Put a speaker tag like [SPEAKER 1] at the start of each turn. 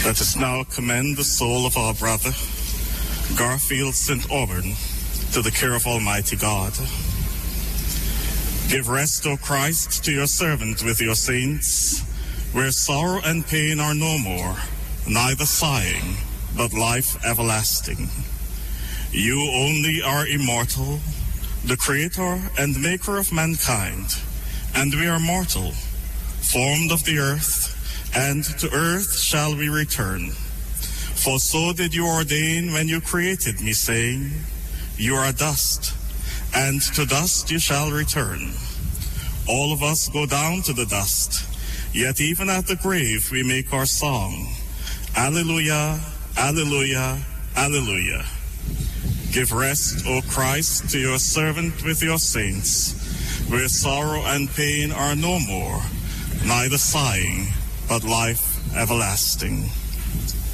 [SPEAKER 1] Let us now commend the soul of our brother, Garfield St. Auburn, to the care of Almighty God. Give rest, O Christ, to your servant with your saints, where sorrow and pain are no more, neither sighing, but life everlasting. You only are immortal, the creator and maker of mankind, and we are mortal, formed of the earth, and to earth shall we return. For so did you ordain when you created me, saying, you are dust, and to dust you shall return. All of us go down to the dust, yet even at the grave we make our song. Alleluia, alleluia, alleluia. Give rest, O Christ, to your servant with your saints, where sorrow and pain are no more, neither sighing, but life everlasting.